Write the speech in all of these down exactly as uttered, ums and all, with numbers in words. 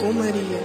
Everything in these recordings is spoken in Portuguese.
com Maria.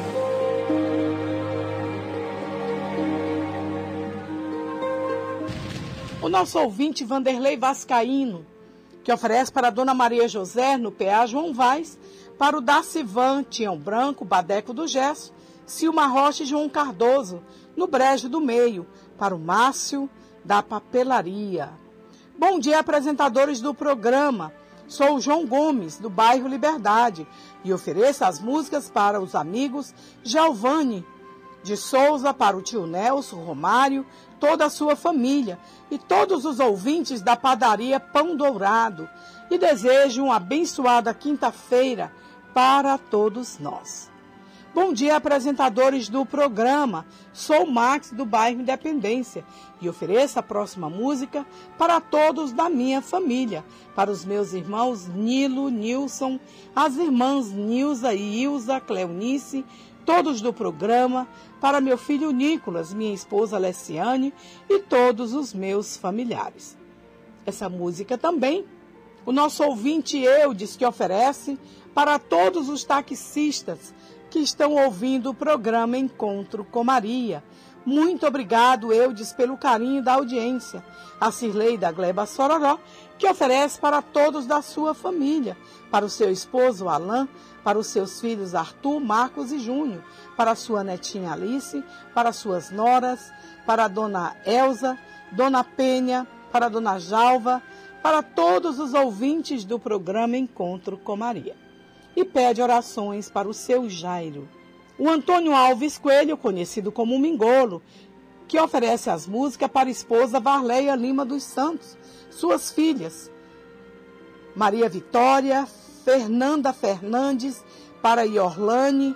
O nosso ouvinte Vanderlei Vascaíno, que oferece para a Dona Maria José, no P A João Vaz, para o Darcivan, Tião Branco, Badeco do Gesso, Silma Rocha e João Cardoso, no Brejo do Meio, para o Márcio da Papelaria. Bom dia, apresentadores do programa. Sou o João Gomes, do bairro Liberdade, e ofereço as músicas para os amigos Giovanni de Souza, para o tio Nelson, Romário, toda a sua família e todos os ouvintes da padaria Pão Dourado. E desejo uma abençoada quinta-feira para todos nós. Bom dia, apresentadores do programa. Sou o Max, do bairro Independência, e ofereço a próxima música para todos da minha família, para os meus irmãos Nilo, Nilson, as irmãs Nilza e Ilza, Cleonice, todos do programa, para meu filho Nicolas, minha esposa Alessiane e todos os meus familiares. Essa música também, o nosso ouvinte Eudes, que oferece para todos os taxistas que estão ouvindo o programa Encontro com Maria. Muito obrigado, Eudes, pelo carinho da audiência. A Cirlei da Gleba Sororó, que oferece para todos da sua família, para o seu esposo Alain, para os seus filhos Arthur, Marcos e Júnior, para a sua netinha Alice, para suas noras, para a dona Elza, dona Penha, para a dona Jalva, para todos os ouvintes do programa Encontro com Maria. E pede orações para o seu Jairo. O Antônio Alves Coelho, conhecido como Mingolo, que oferece as músicas para a esposa Varleia Lima dos Santos, suas filhas, Maria Vitória, Fernanda Fernandes, para Iorlane,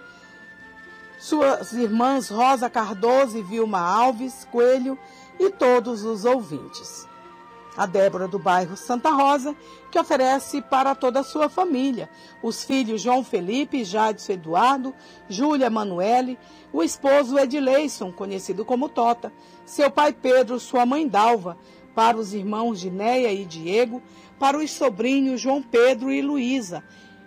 suas irmãs Rosa Cardoso e Vilma Alves Coelho e todos os ouvintes. A Débora do bairro Santa Rosa, que oferece para toda a sua família, os filhos João Felipe, Jadson Eduardo, Júlia Manuele, o esposo Edileison, conhecido como Tota, seu pai Pedro, sua mãe Dalva, para os irmãos Ginéia e Diego, para os sobrinhos João Pedro e Luísa,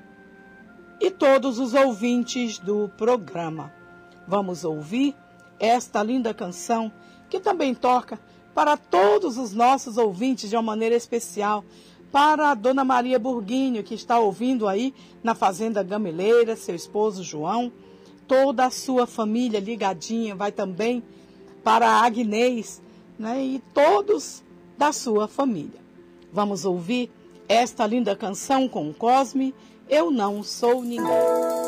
e todos os ouvintes do programa. Vamos ouvir esta linda canção, que também toca para todos os nossos ouvintes de uma maneira especial, para a Dona Maria Burguinho, que está ouvindo aí na Fazenda Gameleira, seu esposo João, toda a sua família ligadinha, vai também para a Agnês, né, e todos da sua família. Vamos ouvir esta linda canção com o Cosme, Eu Não Sou Ninguém.